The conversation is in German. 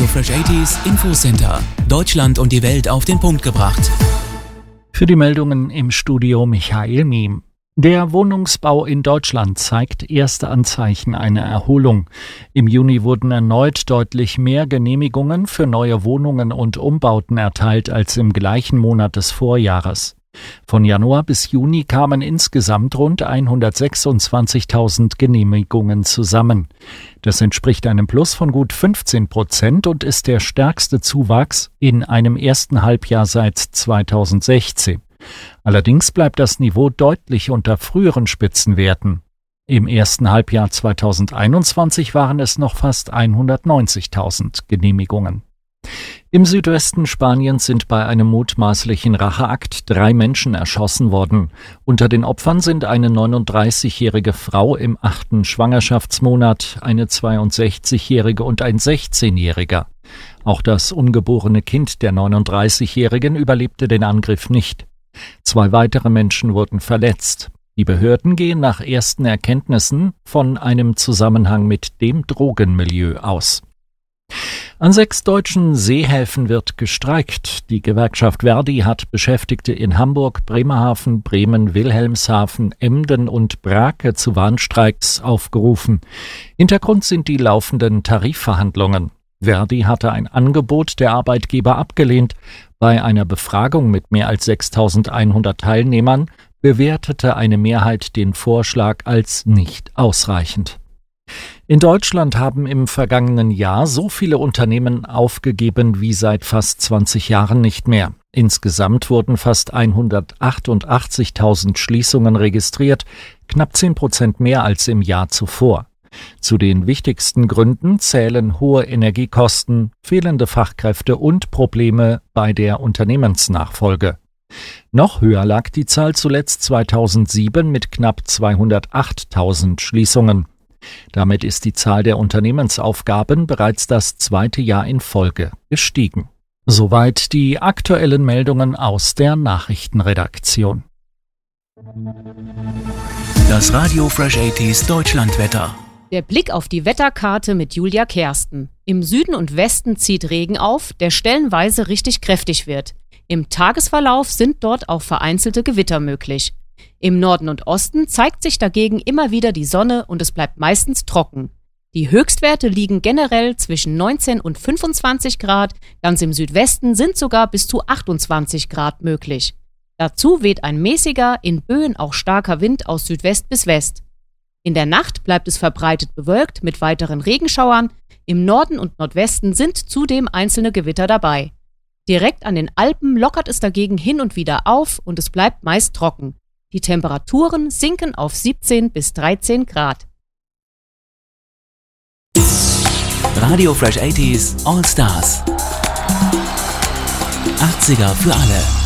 Radio Fresh 80s Infocenter. Deutschland und die Welt auf den Punkt gebracht. Für die Meldungen im Studio Michael Miem. Der Wohnungsbau in Deutschland zeigt erste Anzeichen einer Erholung. Im Juni wurden erneut deutlich mehr Genehmigungen für neue Wohnungen und Umbauten erteilt als im gleichen Monat des Vorjahres. Von Januar bis Juni kamen insgesamt rund 126.000 Genehmigungen zusammen. Das entspricht einem Plus von gut 15% und ist der stärkste Zuwachs in einem ersten Halbjahr seit 2016. Allerdings bleibt das Niveau deutlich unter früheren Spitzenwerten. Im ersten Halbjahr 2021 waren es noch fast 190.000 Genehmigungen. Im Südwesten Spaniens sind bei einem mutmaßlichen Racheakt 3 Menschen erschossen worden. Unter den Opfern sind eine 39-jährige Frau im 8. Schwangerschaftsmonat, eine 62-jährige und ein 16-jähriger. Auch das ungeborene Kind der 39-jährigen überlebte den Angriff nicht. 2 weitere Menschen wurden verletzt. Die Behörden gehen nach ersten Erkenntnissen von einem Zusammenhang mit dem Drogenmilieu aus. An 6 deutschen Seehäfen wird gestreikt. Die Gewerkschaft ver.di hat Beschäftigte in Hamburg, Bremerhaven, Bremen, Wilhelmshaven, Emden und Brake zu Warnstreiks aufgerufen. Hintergrund sind die laufenden Tarifverhandlungen. ver.di hatte ein Angebot der Arbeitgeber abgelehnt. Bei einer Befragung mit mehr als 6.100 Teilnehmern bewertete eine Mehrheit den Vorschlag als nicht ausreichend. In Deutschland haben im vergangenen Jahr so viele Unternehmen aufgegeben wie seit fast 20 Jahren nicht mehr. Insgesamt wurden fast 188.000 Schließungen registriert, knapp 10% mehr als im Jahr zuvor. Zu den wichtigsten Gründen zählen hohe Energiekosten, fehlende Fachkräfte und Probleme bei der Unternehmensnachfolge. Noch höher lag die Zahl zuletzt 2007 mit knapp 208.000 Schließungen. Damit ist die Zahl der Unternehmensaufgaben bereits das 2. Jahr in Folge gestiegen. Soweit die aktuellen Meldungen aus der Nachrichtenredaktion. Das Radio Fresh 80s Deutschlandwetter. Der Blick auf die Wetterkarte mit Julia Kersten. Im Süden und Westen zieht Regen auf, der stellenweise richtig kräftig wird. Im Tagesverlauf sind dort auch vereinzelte Gewitter möglich. Im Norden und Osten zeigt sich dagegen immer wieder die Sonne und es bleibt meistens trocken. Die Höchstwerte liegen generell zwischen 19 und 25 Grad, ganz im Südwesten sind sogar bis zu 28 Grad möglich. Dazu weht ein mäßiger, in Böen auch starker Wind aus Südwest bis West. In der Nacht bleibt es verbreitet bewölkt mit weiteren Regenschauern. Im Norden und Nordwesten sind zudem einzelne Gewitter dabei. Direkt an den Alpen lockert es dagegen hin und wieder auf und es bleibt meist trocken. Die Temperaturen sinken auf 17 bis 13 Grad. Radio Fresh 80s All Stars. 80er für alle.